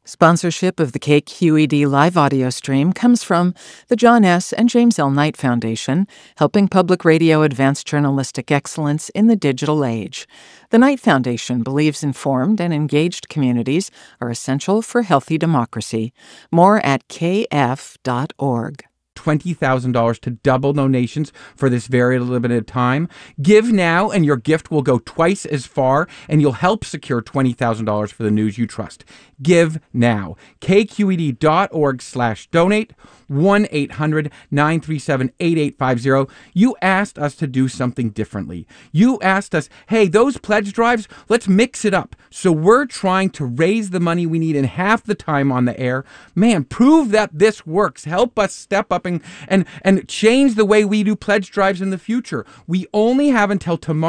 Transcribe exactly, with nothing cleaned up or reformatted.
Sponsorship of the K Q E D live audio stream comes from the John S. and James L. Knight Foundation, helping public radio advance journalistic excellence in the digital age. The Knight Foundation believes informed and engaged communities are essential for healthy democracy. More at k f dot org. twenty thousand dollars to double donations for this very limited time. Give now and your gift will go twice as far, and you'll help secure twenty thousand dollars for the news you trust. Give now. k q e d dot org slash donate, one eight hundred nine three seven eight eight five zero. You asked us to do something differently. You asked us, hey, those pledge drives, let's mix it up. So we're trying to raise the money we need in half the time on the air. Man, prove that this works. Help us step up and, and, and change the way we do pledge drives in the future. We only have until tomorrow